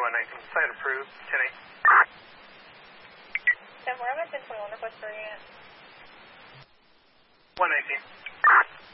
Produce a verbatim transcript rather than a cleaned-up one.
one nineteen. Site approved. ten eight. ten four, I'm at ten twenty-one. Request for unit.